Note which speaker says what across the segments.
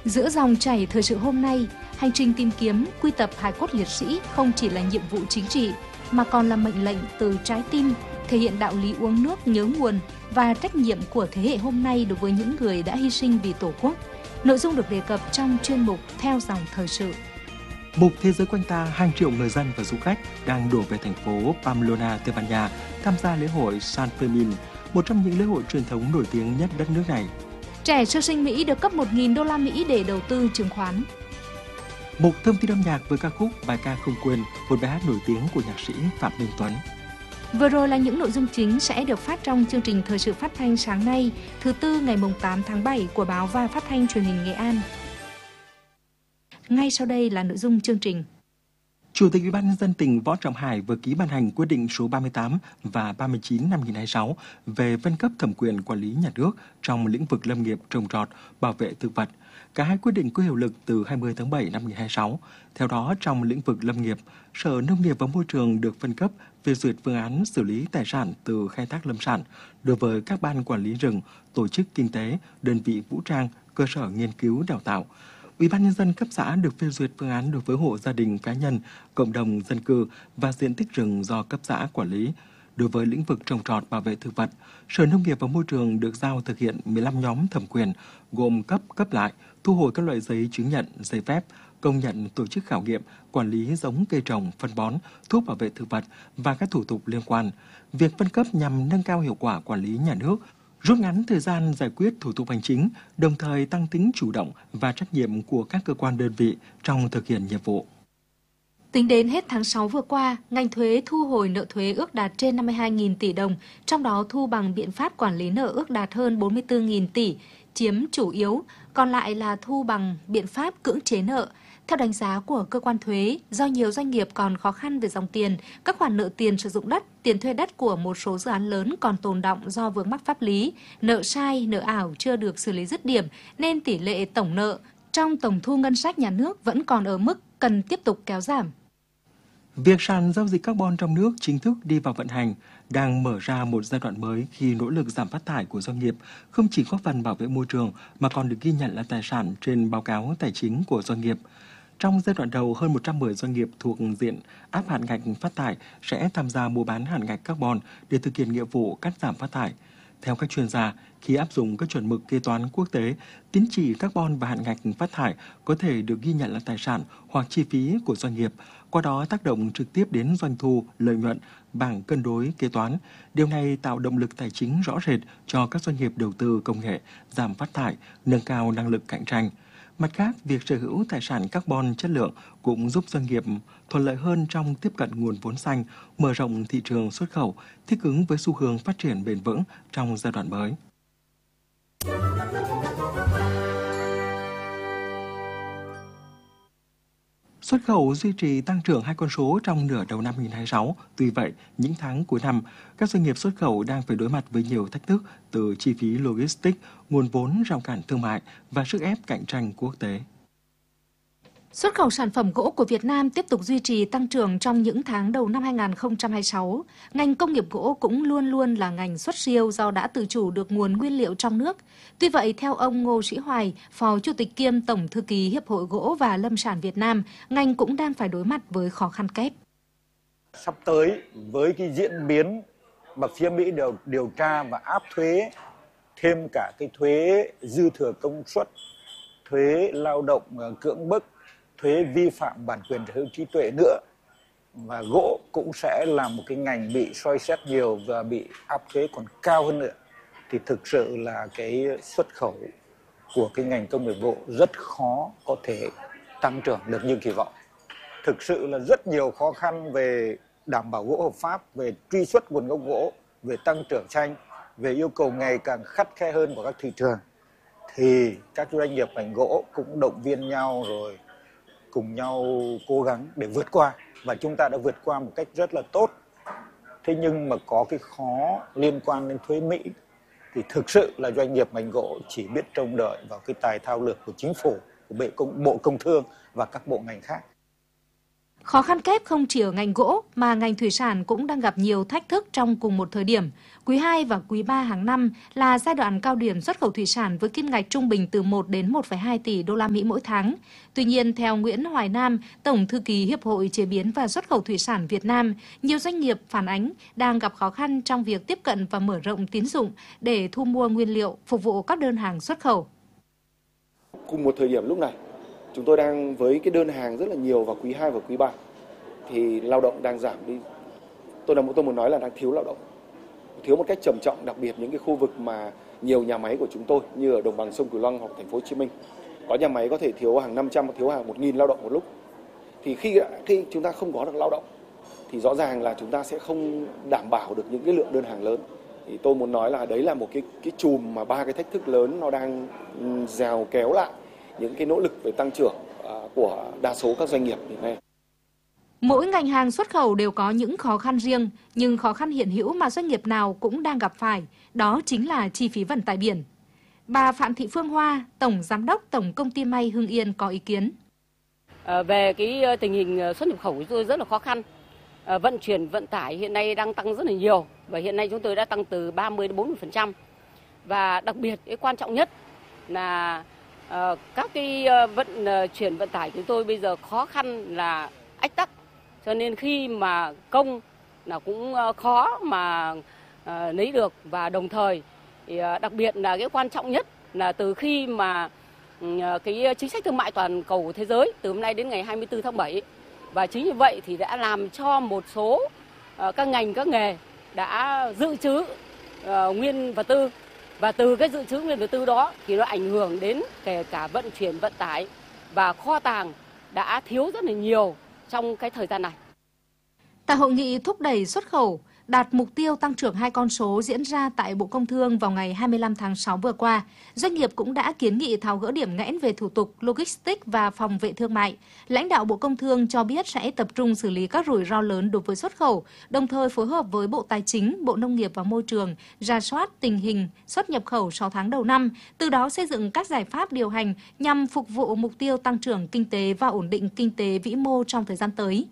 Speaker 1: Giữa dòng chảy thời sự hôm nay, hành trình tìm kiếm, quy tập hài cốt liệt sĩ không chỉ là nhiệm vụ chính trị, mà còn là mệnh lệnh từ trái tim, thể hiện đạo lý uống nước nhớ nguồn và trách nhiệm của thế hệ hôm nay đối với những người đã hy sinh vì Tổ quốc. Nội dung được đề cập trong chuyên mục Theo dòng thời sự.
Speaker 2: Mục Thế giới quanh ta, hàng triệu người dân và du khách đang đổ về thành phố Pamplona, Tây Ban Nha tham gia lễ hội San Fermin, một trong những lễ hội truyền thống nổi tiếng nhất đất nước này.
Speaker 1: Trẻ sơ sinh Mỹ được cấp 1.000 đô la Mỹ để đầu tư chứng khoán.
Speaker 2: Mục Thông tin âm nhạc với ca khúc Bài ca không quên, một bài hát nổi tiếng của nhạc sĩ Phạm Minh Tuấn.
Speaker 1: Vừa rồi là những nội dung chính sẽ được phát trong chương trình Thời sự phát thanh sáng nay, thứ Tư ngày 8 tháng 7 của Báo và Phát thanh Truyền hình Nghệ An. Ngay sau đây là nội dung chương trình.
Speaker 2: Chủ tịch Ủy ban nhân dân tỉnh Võ Trọng Hải vừa ký ban hành quyết định số 38 và 39 năm 2026 về phân cấp thẩm quyền quản lý nhà nước trong lĩnh vực lâm nghiệp, trồng trọt, bảo vệ thực vật. Cả hai quyết định có hiệu lực từ 20 tháng 7 năm 2026. Theo đó, trong lĩnh vực lâm nghiệp, Sở Nông nghiệp và Môi trường được phân cấp phê duyệt phương án xử lý tài sản từ khai thác lâm sản đối với các ban quản lý rừng, tổ chức kinh tế, đơn vị vũ trang, cơ sở nghiên cứu đào tạo. Ủy ban nhân dân cấp xã được phê duyệt phương án đối với hộ gia đình cá nhân, cộng đồng dân cư và diện tích rừng do cấp xã quản lý. Đối với lĩnh vực trồng trọt bảo vệ thực vật, Sở Nông nghiệp và Môi trường được giao thực hiện 15 nhóm thẩm quyền gồm cấp lại, thu hồi các loại giấy chứng nhận, giấy phép, công nhận tổ chức khảo nghiệm, quản lý giống cây trồng, phân bón, thuốc bảo vệ thực vật và các thủ tục liên quan. Việc phân cấp nhằm nâng cao hiệu quả quản lý nhà nước, rút ngắn thời gian giải quyết thủ tục hành chính, đồng thời tăng tính chủ động và trách nhiệm của các cơ quan đơn vị trong thực hiện nhiệm vụ.
Speaker 1: Tính đến hết tháng 6 vừa qua, ngành thuế thu hồi nợ thuế ước đạt trên 52.000 tỷ đồng, trong đó thu bằng biện pháp quản lý nợ ước đạt hơn 44.000 tỷ, chiếm chủ yếu, còn lại là thu bằng biện pháp cưỡng chế nợ. Theo đánh giá của cơ quan thuế, do nhiều doanh nghiệp còn khó khăn về dòng tiền, các khoản nợ tiền sử dụng đất, tiền thuê đất của một số dự án lớn còn tồn đọng do vướng mắc pháp lý, nợ sai, nợ ảo chưa được xử lý dứt điểm, nên tỷ lệ tổng nợ trong tổng thu ngân sách nhà nước vẫn còn ở mức cần tiếp tục kéo giảm.
Speaker 2: Việc sàn giao dịch carbon trong nước chính thức đi vào vận hành đang mở ra một giai đoạn mới khi nỗ lực giảm phát thải của doanh nghiệp không chỉ góp phần bảo vệ môi trường mà còn được ghi nhận là tài sản trên báo cáo tài chính của doanh nghiệp. Trong giai đoạn đầu, hơn 110 doanh nghiệp thuộc diện áp hạn ngạch phát thải sẽ tham gia mua bán hạn ngạch carbon để thực hiện nghĩa vụ cắt giảm phát thải. Theo các chuyên gia, khi áp dụng các chuẩn mực kế toán quốc tế, tín chỉ carbon và hạn ngạch phát thải có thể được ghi nhận là tài sản hoặc chi phí của doanh nghiệp, qua đó tác động trực tiếp đến doanh thu, lợi nhuận, bảng cân đối kế toán. Điều này tạo động lực tài chính rõ rệt cho các doanh nghiệp đầu tư công nghệ, giảm phát thải, nâng cao năng lực cạnh tranh. Mặt khác, việc sở hữu tài sản carbon chất lượng cũng giúp doanh nghiệp thuận lợi hơn trong tiếp cận nguồn vốn xanh, mở rộng thị trường xuất khẩu, thích ứng với xu hướng phát triển bền vững trong giai đoạn mới. Xuất khẩu duy trì tăng trưởng hai con số trong nửa đầu năm 2026. Tuy vậy, những tháng cuối năm, các doanh nghiệp xuất khẩu đang phải đối mặt với nhiều thách thức từ chi phí logistics, nguồn vốn, rào cản thương mại và sức ép cạnh tranh quốc tế.
Speaker 1: Xuất khẩu sản phẩm gỗ của Việt Nam tiếp tục duy trì tăng trưởng trong những tháng đầu năm 2026. Ngành công nghiệp gỗ cũng luôn luôn là ngành xuất siêu do đã tự chủ được nguồn nguyên liệu trong nước. Tuy vậy, theo ông Ngô Sĩ Hoài, Phó Chủ tịch kiêm Tổng Thư ký Hiệp hội Gỗ và Lâm sản Việt Nam, ngành cũng đang phải đối mặt với khó khăn kép.
Speaker 3: Sắp tới, với cái diễn biến mà phía Mỹ điều tra và áp thuế, thêm cả cái thuế dư thừa công suất, thuế lao động cưỡng bức, thuế vi phạm bản quyền sở hữu trí tuệ nữa, và gỗ cũng sẽ là một cái ngành bị soi xét nhiều và bị áp thuế còn cao hơn nữa, thì thực sự là cái xuất khẩu của cái ngành công nghiệp gỗ rất khó có thể tăng trưởng được như kỳ vọng. Thực sự là rất nhiều khó khăn về đảm bảo gỗ hợp pháp, về truy xuất nguồn gốc gỗ, về tăng trưởng xanh, về yêu cầu ngày càng khắt khe hơn của các thị trường, thì các doanh nghiệp ngành gỗ cũng động viên nhau rồi cùng nhau cố gắng để vượt qua, và chúng ta đã vượt qua một cách rất là tốt. Thế nhưng mà có cái khó liên quan đến thuế Mỹ thì thực sự là doanh nghiệp ngành gỗ chỉ biết trông đợi vào cái tài thao lược của chính phủ, của Bộ Công Thương và các bộ ngành khác.
Speaker 1: Khó khăn kép không chỉ ở ngành gỗ mà ngành thủy sản cũng đang gặp nhiều thách thức trong cùng một thời điểm. Quý 2 và quý 3 hàng năm là giai đoạn cao điểm xuất khẩu thủy sản với kim ngạch trung bình từ 1 đến 1,2 tỷ đô la Mỹ mỗi tháng. Tuy nhiên, theo Nguyễn Hoài Nam, Tổng thư ký Hiệp hội Chế biến và Xuất khẩu Thủy sản Việt Nam, nhiều doanh nghiệp phản ánh đang gặp khó khăn trong việc tiếp cận và mở rộng tín dụng để thu mua nguyên liệu phục vụ các đơn hàng xuất khẩu.
Speaker 4: Cùng một thời điểm lúc này, chúng tôi đang với cái đơn hàng rất là nhiều vào quý 2 và quý 3 thì lao động đang giảm đi. Tôi muốn nói là đang thiếu lao động. Thiếu một cách trầm trọng, đặc biệt những cái khu vực mà nhiều nhà máy của chúng tôi như ở đồng bằng sông Cửu Long hoặc thành phố Hồ Chí Minh. Có nhà máy có thể thiếu hàng 500 hoặc thiếu hàng 1.000 lao động một lúc. Thì khi chúng ta không có được lao động thì rõ ràng là chúng ta sẽ không đảm bảo được những cái lượng đơn hàng lớn. Thì tôi muốn nói là đấy là một cái chùm mà 3 cái thách thức lớn nó đang rào kéo lại những cái nỗ lực về tăng trưởng của đa số các doanh nghiệp hiện nay.
Speaker 1: Mỗi ngành hàng xuất khẩu đều có những khó khăn riêng, nhưng khó khăn hiện hữu mà doanh nghiệp nào cũng đang gặp phải, đó chính là chi phí vận tải biển. Bà Phạm Thị Phương Hoa, Tổng Giám đốc Tổng Công ty May Hưng Yên có ý kiến.
Speaker 5: Về cái tình hình xuất nhập khẩu của tôi rất là khó khăn. Vận chuyển vận tải hiện nay đang tăng rất là nhiều và hiện nay chúng tôi đã tăng từ 30 đến 40%. Và đặc biệt cái quan trọng nhất là các cái vận chuyển vận tải của chúng tôi bây giờ khó khăn là ách tắc. Cho nên khi mà công là cũng khó mà lấy được, và đồng thời thì đặc biệt là cái quan trọng nhất là từ khi mà cái chính sách thương mại toàn cầu của thế giới từ hôm nay đến ngày 24 tháng 7, và chính như vậy thì đã làm cho một số các ngành các nghề đã dự trữ nguyên vật tư, và từ cái dự trữ nguyên vật tư đó thì nó ảnh hưởng đến kể cả vận chuyển vận tải và kho tàng đã thiếu rất là nhiều trong cái thời gian này.
Speaker 1: Tại hội nghị thúc đẩy xuất khẩu đạt mục tiêu tăng trưởng 2 con số diễn ra tại Bộ Công Thương vào ngày 25 tháng 6 vừa qua, doanh nghiệp cũng đã kiến nghị tháo gỡ điểm nghẽn về thủ tục, logistics và phòng vệ thương mại. Lãnh đạo Bộ Công Thương cho biết sẽ tập trung xử lý các rủi ro lớn đối với xuất khẩu, đồng thời phối hợp với Bộ Tài chính, Bộ Nông nghiệp và Môi trường, rà soát tình hình xuất nhập khẩu 6 tháng đầu năm, từ đó xây dựng các giải pháp điều hành nhằm phục vụ mục tiêu tăng trưởng kinh tế và ổn định kinh tế vĩ mô trong thời gian tới.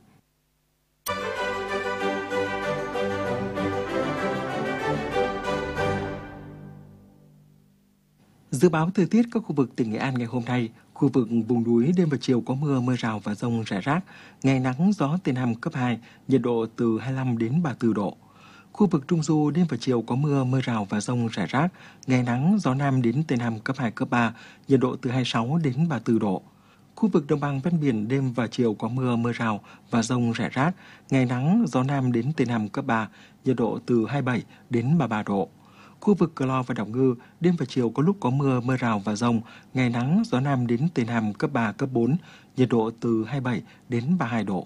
Speaker 2: Dự báo thời tiết các khu vực tỉnh Nghệ An ngày hôm nay: khu vực vùng núi đêm và chiều có mưa, mưa rào và dông rải rác, ngày nắng, gió Tây Nam cấp 2, nhiệt độ từ 25 đến 34 độ. Khu vực Trung Du đêm và chiều có mưa, mưa rào và dông rải rác, ngày nắng, gió Nam đến Tây Nam cấp 2, cấp 3, nhiệt độ từ 26 đến 34 độ. Khu vực đồng bằng ven biển đêm và chiều có mưa, mưa rào và dông rải rác, ngày nắng, gió Nam đến Tây Nam cấp 3, nhiệt độ từ 27 đến 33 độ. Khu vực Cờ Lo và Đảo Ngư, đêm và chiều có lúc có mưa, mưa rào và dông, ngày nắng, gió Nam đến Tây Nam cấp 3, cấp 4, nhiệt độ từ 27 đến 32 độ.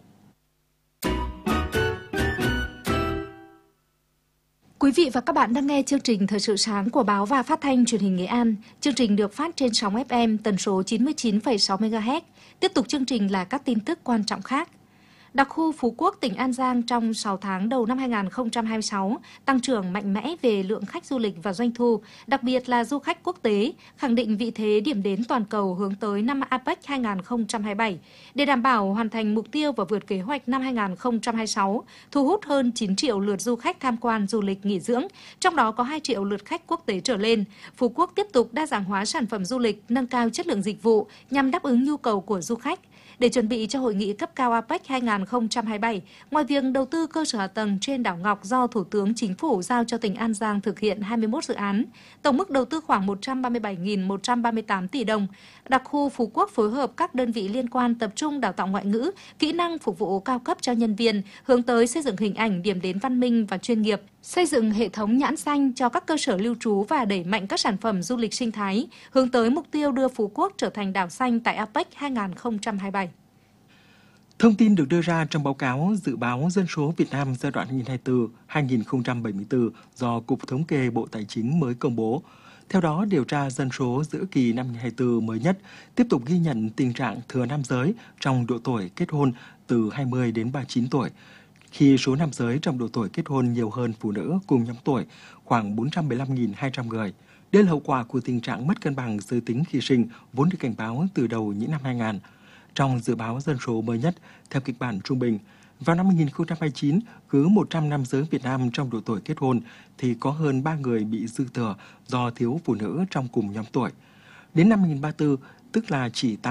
Speaker 1: Quý vị và các bạn đang nghe chương trình Thời sự sáng của Báo và Phát thanh Truyền hình Nghệ An. Chương trình được phát trên sóng FM tần số 99,6 MHz. Tiếp tục chương trình là các tin tức quan trọng khác. Đặc khu Phú Quốc, tỉnh An Giang trong 6 tháng đầu năm 2026 tăng trưởng mạnh mẽ về lượng khách du lịch và doanh thu, đặc biệt là du khách quốc tế, khẳng định vị thế điểm đến toàn cầu hướng tới năm APEC 2027. Để đảm bảo hoàn thành mục tiêu và vượt kế hoạch năm 2026, thu hút hơn 9 triệu lượt du khách tham quan du lịch nghỉ dưỡng, trong đó có 2 triệu lượt khách quốc tế trở lên. Phú Quốc tiếp tục đa dạng hóa sản phẩm du lịch, nâng cao chất lượng dịch vụ nhằm đáp ứng nhu cầu của du khách. Để chuẩn bị cho hội nghị cấp cao APEC 2027, ngoài việc đầu tư cơ sở hạ tầng trên đảo Ngọc do Thủ tướng Chính phủ giao cho tỉnh An Giang thực hiện 21 dự án, tổng mức đầu tư khoảng 137.138 tỷ đồng, đặc khu Phú Quốc phối hợp các đơn vị liên quan tập trung đào tạo ngoại ngữ, kỹ năng phục vụ cao cấp cho nhân viên, hướng tới xây dựng hình ảnh điểm đến văn minh và chuyên nghiệp, xây dựng hệ thống nhãn xanh cho các cơ sở lưu trú và đẩy mạnh các sản phẩm du lịch sinh thái, hướng tới mục tiêu đưa Phú Quốc trở thành đảo xanh tại APEC 2027.
Speaker 2: Thông tin được đưa ra trong báo cáo dự báo dân số Việt Nam giai đoạn 2024-2074 do Cục Thống kê Bộ Tài chính mới công bố. Theo đó, điều tra dân số giữa kỳ năm 2024 mới nhất tiếp tục ghi nhận tình trạng thừa nam giới trong độ tuổi kết hôn từ 20 đến 39 tuổi, khi số nam giới trong độ tuổi kết hôn nhiều hơn phụ nữ cùng nhóm tuổi, khoảng 415.200 người. Đây là hậu quả của tình trạng mất cân bằng giới tính khi sinh vốn được cảnh báo từ đầu những năm 2000. Trong dự báo dân số mới nhất, theo kịch bản trung bình, vào năm 2029, cứ 100 nam giới Việt Nam trong độ tuổi kết hôn thì có hơn 3 người bị dư thừa do thiếu phụ nữ trong cùng nhóm tuổi. Đến năm 2034, tức là chỉ